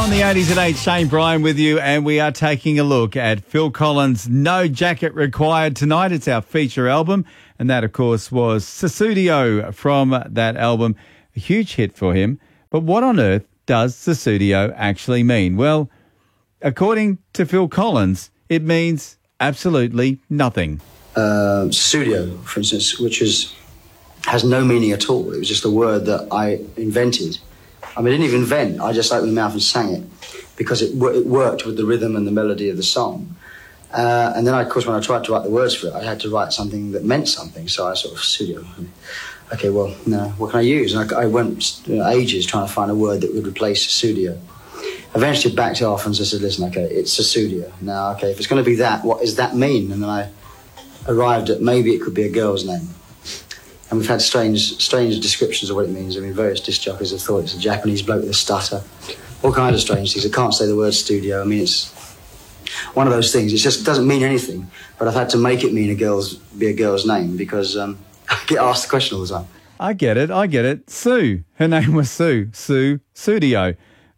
On the 80s at 8, Shane Bryan with you, and we are taking a look at Phil Collins' No Jacket Required tonight. It's our feature album, and that, of course, was Sussudio from that album. A huge hit for him. But what on earth does Sussudio actually mean? Well, according to Phil Collins, it means absolutely nothing. Sussudio, for instance, which has no meaning at all. It was just a word that I invented. I mean, I didn't even invent. I just opened my mouth and sang it because it worked with the rhythm and the melody of the song. And then, of course, when I tried to write the words for it, I had to write something that meant something. So I sort of studio. Okay, well, no, what can I use? And I went ages trying to find a word that would replace studio. Eventually backed off and just said, listen, okay, it's a studio. Now, okay, if it's going to be that, what does that mean? And then I arrived at maybe it could be a girl's name. And we've had strange descriptions of what it means. I mean, various disc jockeys have thought it's a Japanese bloke with a stutter. All kinds of strange things. I can't say the word studio. I mean, it's one of those things. It just doesn't mean anything. But I've had to make it mean be a girl's name because I get asked the question all the time. I get it. Sue. Her name was Sue. Sue Studio.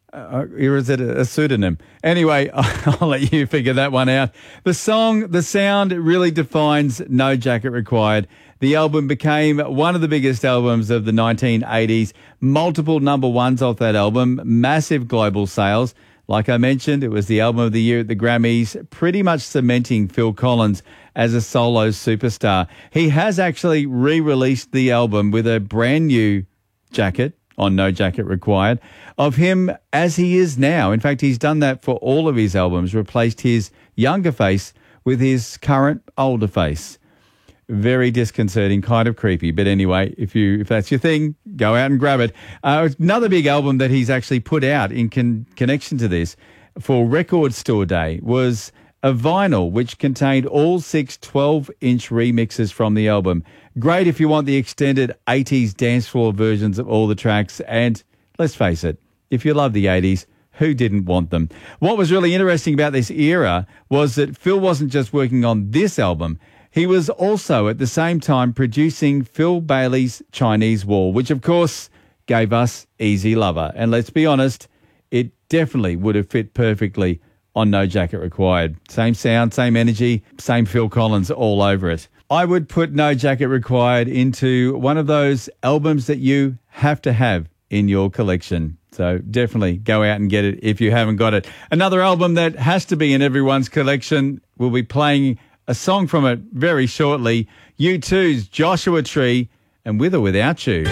Or is it a pseudonym? Anyway, I'll let you figure that one out. The song, the sound really defines No Jacket Required. The album became one of the biggest albums of the 1980s. Multiple number ones off that album. Massive global sales. Like I mentioned, it was the album of the year at the Grammys, pretty much cementing Phil Collins as a solo superstar. He has actually re-released the album with a brand new jacket on No Jacket Required of him as he is now. In fact, he's done that for all of his albums, replaced his younger face with his current older face. Very disconcerting, kind of creepy. But anyway, if that's your thing, go out and grab it. Another big album that he's actually put out in connection to this for Record Store Day was a vinyl which contained all 6 12-inch remixes from the album. Great if you want the extended 80s dance floor versions of all the tracks. And let's face it, if you love the 80s, who didn't want them? What was really interesting about this era was that Phil wasn't just working on this album. He was also at the same time producing Phil Bailey's Chinese Wall, which of course gave us Easy Lover. And let's be honest, it definitely would have fit perfectly on No Jacket Required. Same sound, same energy, same Phil Collins all over it. I would put No Jacket Required into one of those albums that you have to have in your collection. So definitely go out and get it if you haven't got it. Another album that has to be in everyone's collection, we'll be playing a song from it very shortly. U2's Joshua Tree and With or Without You.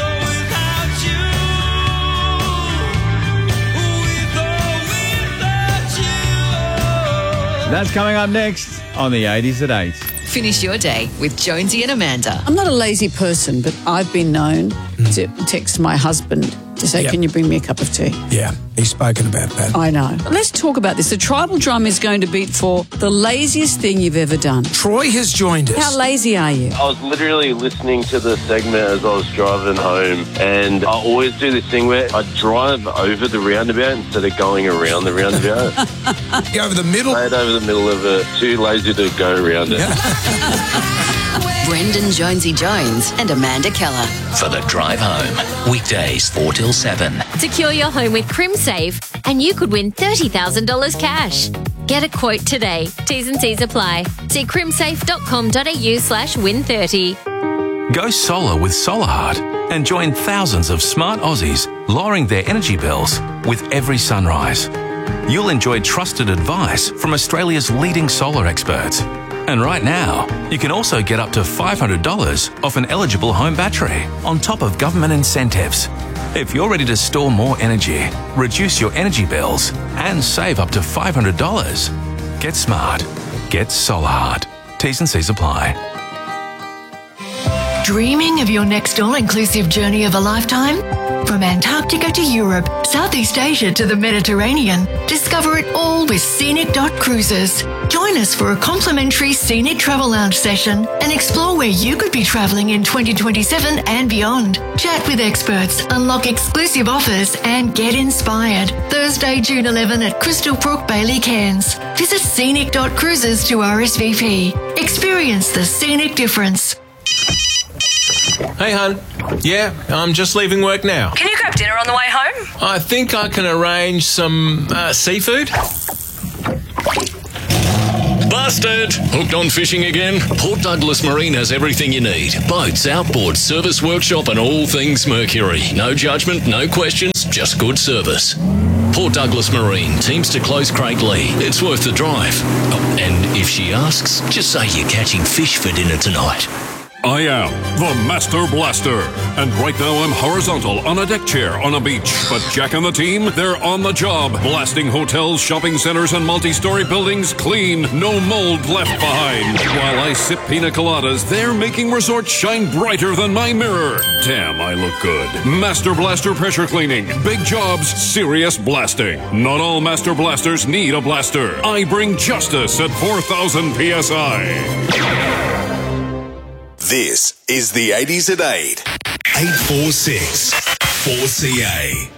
That's coming up next on the 80s at 8. Finish your day with Jonesy and Amanda. I'm not a lazy person, but I've been known to text my husband to say, can you bring me a cup of tea? Yeah, he's spoken about that. I know. Let's talk about this. The tribal drum is going to beat for the laziest thing you've ever done. Troy has joined us. How lazy are you? I was literally listening to the segment as I was driving home, and I always do this thing where I drive over the roundabout instead of going around the roundabout. Go over the middle? Straight over the middle of it. Too lazy to go around it. Brendan Jonesy Jones and Amanda Keller. For the drive home. Weekdays 4 till 7. Secure your home with CrimSave and you could win $30,000 cash. Get a quote today. T's and C's apply. See crimsafe.com.au/win30. Go solar with Solarheart and join thousands of smart Aussies lowering their energy bills with every sunrise. You'll enjoy trusted advice from Australia's leading solar experts. And right now, you can also get up to $500 off an eligible home battery on top of government incentives. If you're ready to store more energy, reduce your energy bills, and save up to $500, get smart. Get Solarheart. T's and C's apply. Dreaming of your next all-inclusive journey of a lifetime? From Antarctica to Europe, Southeast Asia to the Mediterranean, discover it all with Scenic.Cruises. Join us for a complimentary Scenic Travel Lounge session and explore where you could be travelling in 2027 and beyond. Chat with experts, unlock exclusive offers and get inspired. Thursday, June 11 at Crystal Brook, Bailey, Cairns. Visit Scenic.Cruises to RSVP. Experience the scenic difference. Hey, hun. Yeah, I'm just leaving work now. Can you have dinner on the way home? I think I can arrange some seafood. Busted! Hooked on fishing again? Port Douglas Marine has everything you need. Boats, outboard, service workshop and all things Mercury. No judgment, no questions, just good service. Port Douglas Marine, teams to close Craiglee. It's worth the drive. Oh, and if she asks, just say you're catching fish for dinner tonight. I am the Master Blaster, and right now I'm horizontal on a deck chair on a beach. But Jack and the team, they're on the job, blasting hotels, shopping centers, and multi-story buildings clean, no mold left behind. While I sip pina coladas, they're making resorts shine brighter than my mirror. Damn, I look good. Master Blaster Pressure Cleaning. Big jobs, serious blasting. Not all Master Blasters need a blaster. I bring justice at 4,000 PSI. This is the 80s at 8. 846 4CA.